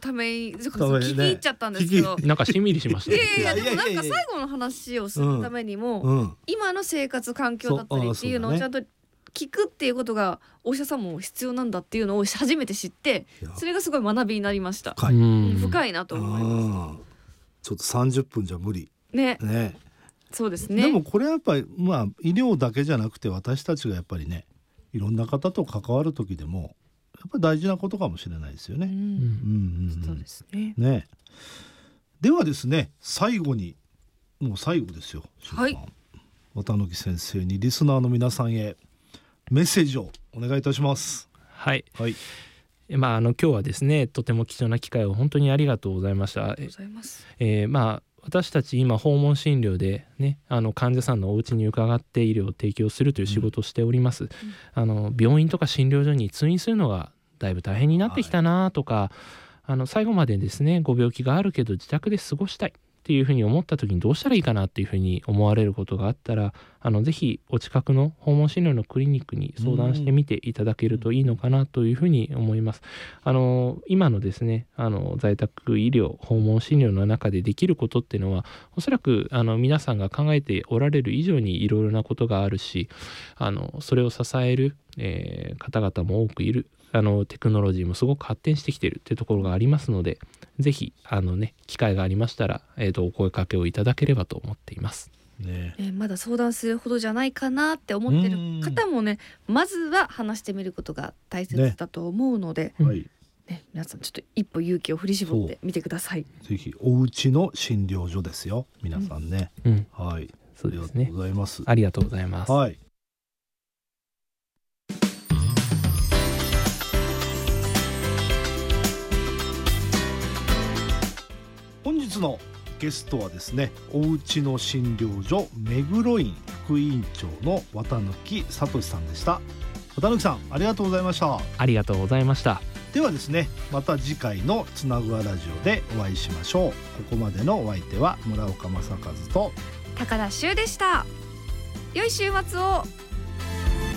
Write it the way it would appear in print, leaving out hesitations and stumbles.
ために聞き入っちゃったんですけど、 なんかしんみりしましたね。 いやでもなんか最後の話をするためにも、今の生活環境だったりっていうのをちゃんと聞くっていうことがお医者さんも必要なんだっていうのを初めて知って、それがすごい学びになりました。深いなと思います。 ちょっと30分じゃ無理ね。そうですね。 でもこれはやっぱり医療だけじゃなくて私たちがやっぱりね、いろんな方と関わる時でもやっぱり大事なことかもしれないですよね。 そうですね。 ではですね、最後にもう最後ですよ。 はい。 綿貫先生にリスナーの皆さんへメッセージをお願いいたします。 はい。今日はですね、とても貴重な機会を本当にありがとうございました。私たち今訪問診療でね、患者さんのお家に伺って医療を提供するという仕事をしております。病院とか診療所に通院するのがだいぶ大変になってきたなとか、最後までですね、ご病気があるけど自宅で過ごしたいっていうふうに思った時にどうしたらいいかなっていうふうに思われることがあったら、ぜひお近くの訪問診療のクリニックに相談してみていただけるといいのかなというふうに思います。今のですね、在宅医療訪問診療の中でできることっていうのはおそらく皆さんが考えておられる以上にいろいろなことがあるし、それを支える、方々も多くいる。テクノロジーもすごく発展してきているというところがありますので、ぜひ機会がありましたら、お声かけをいただければと思っています。 まだ相談するほどじゃないかなって思ってる方もね、まずは話してみることが大切だと思うので、皆さんちょっと一歩勇気を振り絞ってみてください。 ぜひお家の診療所ですよ、皆さんね。はい、 そうですね。 ありがとうございます。 ありがとうございます。 はい。本日のゲストはですね、おうちの診療所目黒院副院長の綿貫聡さんでした。綿貫さん、ありがとうございました。 ありがとうございました。 ではですね、また次回のつなぐわラジオでお会いしましょう。ここまでのお相手は村岡正和と高田修でした。良い週末を。